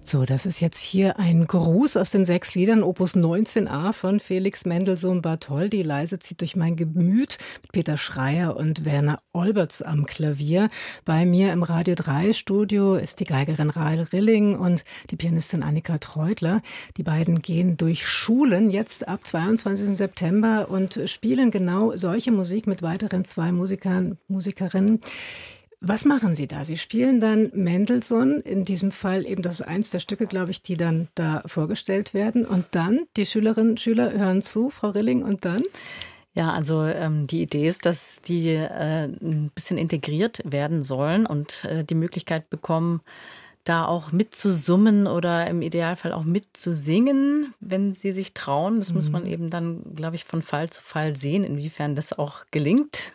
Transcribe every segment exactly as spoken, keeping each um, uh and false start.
So, das ist jetzt hier ein Gruß aus den sechs Liedern, Opus neunzehn a von Felix Mendelssohn Bartholdy. Leise zieht durch mein Gemüt mit Peter Schreier und Werner Olberts am Klavier. Bei mir im Radio drei Studio ist die Geigerin Rahel Rilling und die Pianistin Annika Treutler. Die beiden gehen durch Schulen jetzt ab zweiundzwanzigsten September und spielen genau solche Musik mit weiteren zwei Musikern, Musikerinnen. Was machen Sie da? Sie spielen dann Mendelssohn, in diesem Fall eben, das ist eins der Stücke, glaube ich, die dann da vorgestellt werden. Und dann, die Schülerinnen und Schüler hören zu, Frau Rilling, und dann? Ja, also ähm, die Idee ist, dass die äh, ein bisschen integriert werden sollen und äh, die Möglichkeit bekommen, da auch mitzusummen oder im Idealfall auch mitzusingen, wenn sie sich trauen. Das mhm. muss man eben dann, glaube ich, von Fall zu Fall sehen, inwiefern das auch gelingt.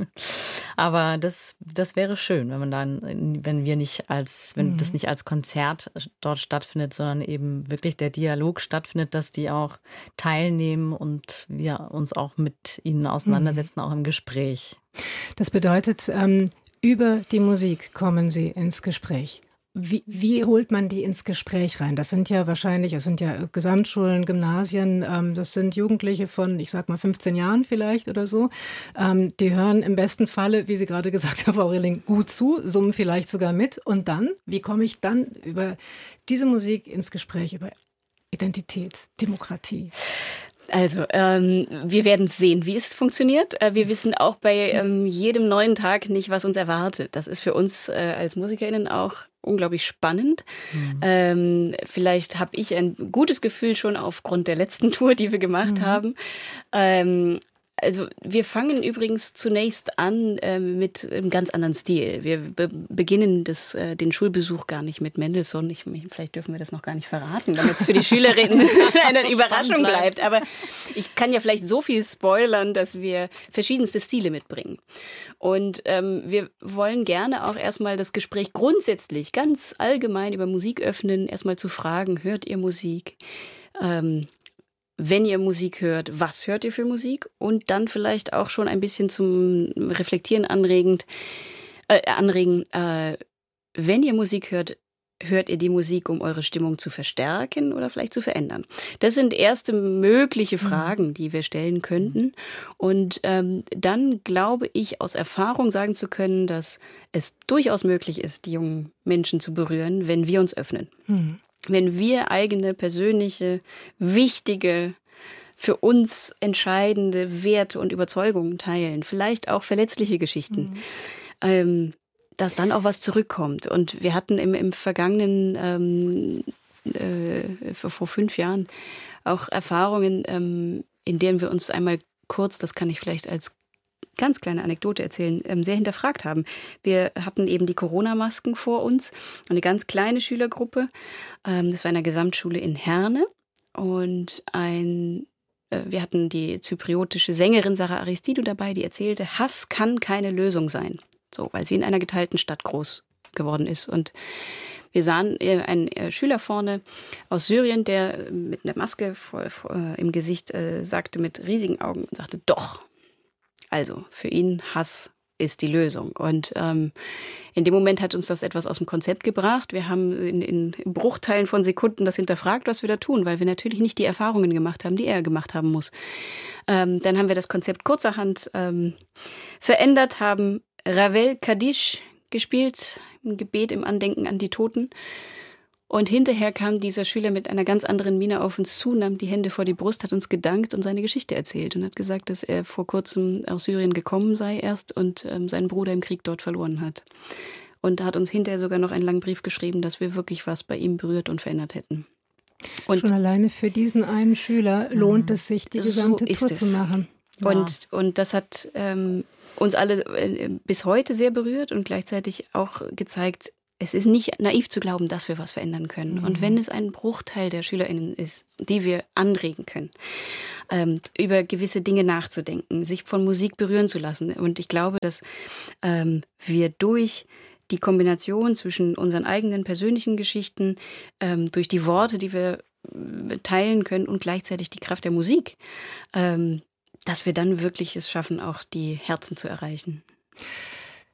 Aber das, das wäre schön, wenn man dann, wenn wir nicht als, wenn mhm. das nicht als Konzert dort stattfindet, sondern eben wirklich der Dialog stattfindet, dass die auch teilnehmen und wir uns auch mit ihnen auseinandersetzen, mhm. auch im Gespräch. Das bedeutet, ähm, über die Musik kommen Sie ins Gespräch. Wie, wie holt man die ins Gespräch rein? Das sind ja wahrscheinlich, es sind ja Gesamtschulen, Gymnasien, ähm, das sind Jugendliche von, ich sag mal, fünfzehn Jahren vielleicht oder so. Ähm, die hören im besten Falle, wie Sie gerade gesagt haben, Frau Rilling, gut zu, summen vielleicht sogar mit. Und dann, wie komme ich dann über diese Musik ins Gespräch, über Identität, Demokratie? Also, ähm, wir werden sehen, wie es funktioniert. Äh, wir wissen auch bei ähm, jedem neuen Tag nicht, was uns erwartet. Das ist für uns äh, als MusikerInnen auch unglaublich spannend. Mhm. Ähm, vielleicht habe ich ein gutes Gefühl schon aufgrund der letzten Tour, die wir gemacht mhm. haben. Ähm, Also wir fangen übrigens zunächst an äh, mit einem ganz anderen Stil. Wir be- beginnen das, äh, den Schulbesuch gar nicht mit Mendelssohn. Ich, vielleicht dürfen wir das noch gar nicht verraten, damit es für die Schülerinnen eine Überraschung bleibt. Aber ich kann ja vielleicht so viel spoilern, dass wir verschiedenste Stile mitbringen. Und ähm, wir wollen gerne auch erstmal das Gespräch grundsätzlich ganz allgemein über Musik öffnen, erstmal zu fragen, hört ihr Musik? Ähm, Wenn ihr Musik hört, was hört ihr für Musik? Und dann vielleicht auch schon ein bisschen zum Reflektieren anregend, äh, anregen. Äh, wenn ihr Musik hört, hört ihr die Musik, um eure Stimmung zu verstärken oder vielleicht zu verändern? Das sind erste mögliche Fragen, die wir stellen könnten. Und ähm, dann glaube ich, aus Erfahrung sagen zu können, dass es durchaus möglich ist, die jungen Menschen zu berühren, wenn wir uns öffnen. Mhm. Wenn wir eigene, persönliche, wichtige, für uns entscheidende Werte und Überzeugungen teilen, vielleicht auch verletzliche Geschichten, mhm. ähm, dass dann auch was zurückkommt. Und wir hatten im, im vergangenen, ähm, äh, vor, vor fünf Jahren auch Erfahrungen, ähm, in denen wir uns einmal kurz, das kann ich vielleicht als ganz kleine Anekdote erzählen, sehr hinterfragt haben. Wir hatten eben die Corona-Masken vor uns, eine ganz kleine Schülergruppe. Das war in einer Gesamtschule in Herne. Und ein, wir hatten die zypriotische Sängerin Sarah Aristidou dabei, die erzählte, Hass kann keine Lösung sein. So, weil sie in einer geteilten Stadt groß geworden ist. Und wir sahen einen Schüler vorne aus Syrien, der mit einer Maske vor, vor, im Gesicht äh, sagte mit riesigen Augen und sagte, doch. Also für ihn, Hass ist die Lösung. Und ähm, in dem Moment hat uns das etwas aus dem Konzept gebracht. Wir haben in, in Bruchteilen von Sekunden das hinterfragt, was wir da tun, weil wir natürlich nicht die Erfahrungen gemacht haben, die er gemacht haben muss. Ähm, dann haben wir das Konzept kurzerhand ähm, verändert, haben Ravel Kadish gespielt, ein Gebet im Andenken an die Toten. Und hinterher kam dieser Schüler mit einer ganz anderen Miene auf uns zu, nahm die Hände vor die Brust, hat uns gedankt und seine Geschichte erzählt und hat gesagt, dass er vor kurzem aus Syrien gekommen sei erst und ähm, seinen Bruder im Krieg dort verloren hat. Und hat uns hinterher sogar noch einen langen Brief geschrieben, dass wir wirklich was bei ihm berührt und verändert hätten. Und schon alleine für diesen einen Schüler lohnt es sich, die gesamte so Tour zu machen. Wow. Und, und das hat ähm, uns alle äh, bis heute sehr berührt und gleichzeitig auch gezeigt, es ist nicht naiv zu glauben, dass wir was verändern können. Mhm. Und wenn es ein Bruchteil der SchülerInnen ist, die wir anregen können, ähm, über gewisse Dinge nachzudenken, sich von Musik berühren zu lassen. Und ich glaube, dass ähm, wir durch die Kombination zwischen unseren eigenen persönlichen Geschichten, ähm, durch die Worte, die wir teilen können und gleichzeitig die Kraft der Musik, ähm, dass wir dann wirklich es schaffen, auch die Herzen zu erreichen.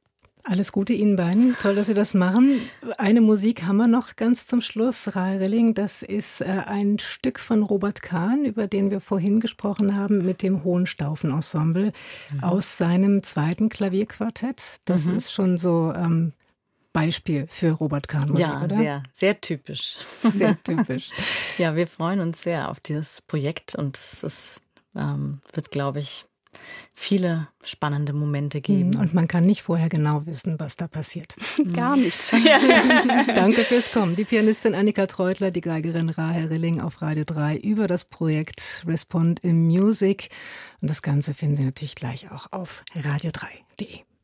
Alles Gute Ihnen beiden. Toll, dass Sie das machen. Eine Musik haben wir noch ganz zum Schluss. Rahel Rilling, das ist äh, ein Stück von Robert Kahn, über den wir vorhin gesprochen haben, mit dem Hohenstaufen-Ensemble mhm. aus seinem zweiten Klavierquartett. Das mhm. ist schon so ähm, Beispiel für Robert Kahn Musik, ja, oder? sehr, sehr typisch. Sehr typisch. Ja, wir freuen uns sehr auf dieses Projekt und es ist, ähm, wird, glaube ich, viele spannende Momente geben. Und man kann nicht vorher genau wissen, was da passiert. Gar nichts. Danke fürs Kommen. Die Pianistin Annika Treutler, die Geigerin Rahel Rilling auf Radio drei über das Projekt Respond in Music. Und das Ganze finden Sie natürlich gleich auch auf radio drei punkt de.